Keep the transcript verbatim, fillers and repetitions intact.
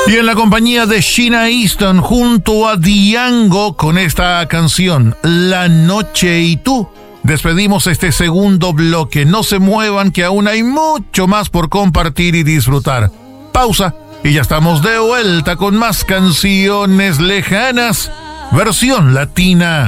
Y en la compañía de Sheena Easton junto a Django con esta canción, La Noche y Tú, despedimos este segundo bloque. No se muevan, que aún hay mucho más por compartir y disfrutar. Pausa y ya estamos de vuelta con más canciones lejanas, versión latina.